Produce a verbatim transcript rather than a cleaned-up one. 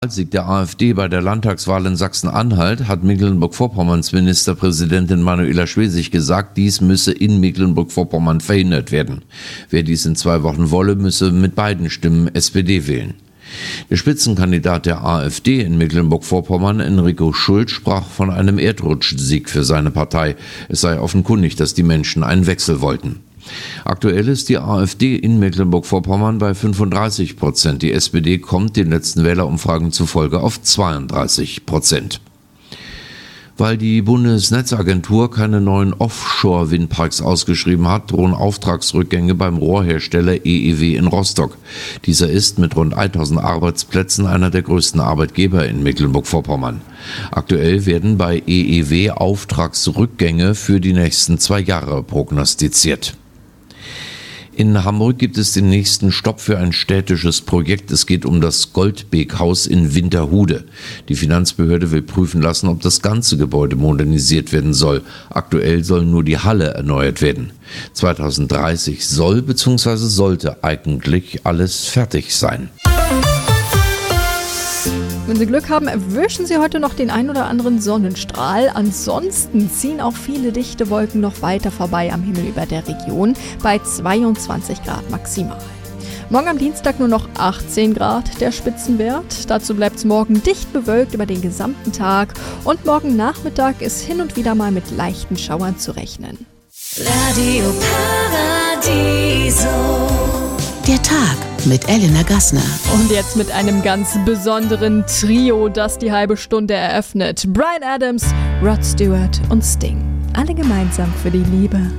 Sieg der AfD bei der Landtagswahl in Sachsen-Anhalt hat Mecklenburg-Vorpommerns Ministerpräsidentin Manuela Schwesig gesagt, dies müsse in Mecklenburg-Vorpommern verhindert werden. Wer dies in zwei Wochen wolle, müsse mit beiden Stimmen S P D wählen. Der Spitzenkandidat der AfD in Mecklenburg-Vorpommern, Enrico Schult, sprach von einem Erdrutschsieg für seine Partei. Es sei offenkundig, dass die Menschen einen Wechsel wollten. Aktuell ist die AfD in Mecklenburg-Vorpommern bei fünfunddreißig Prozent. Die S P D kommt den letzten Wählerumfragen zufolge auf zweiunddreißig Prozent. Weil die Bundesnetzagentur keine neuen Offshore-Windparks ausgeschrieben hat, drohen Auftragsrückgänge beim Rohrhersteller E E W in Rostock. Dieser ist mit rund tausend Arbeitsplätzen einer der größten Arbeitgeber in Mecklenburg-Vorpommern. Aktuell werden bei E E W Auftragsrückgänge für die nächsten zwei Jahre prognostiziert. In Hamburg gibt es den nächsten Stopp für ein städtisches Projekt. Es geht um das Goldbeek-Haus in Winterhude. Die Finanzbehörde will prüfen lassen, ob das ganze Gebäude modernisiert werden soll. Aktuell soll nur die Halle erneuert werden. zweitausenddreißig soll bzw. sollte eigentlich alles fertig sein. Wenn Sie Glück haben, erwischen Sie heute noch den ein oder anderen Sonnenstrahl. Ansonsten ziehen auch viele dichte Wolken noch weiter vorbei am Himmel über der Region bei zweiundzwanzig Grad maximal. Morgen am Dienstag nur noch achtzehn Grad der Spitzenwert. Dazu bleibt es morgen dicht bewölkt über den gesamten Tag und morgen Nachmittag ist hin und wieder mal mit leichten Schauern zu rechnen. Radio Paradiso. Der Tag mit Elena Gassner. Und jetzt mit einem ganz besonderen Trio, das die halbe Stunde eröffnet. Bryan Adams, Rod Stewart und Sting. Alle gemeinsam für die Liebe.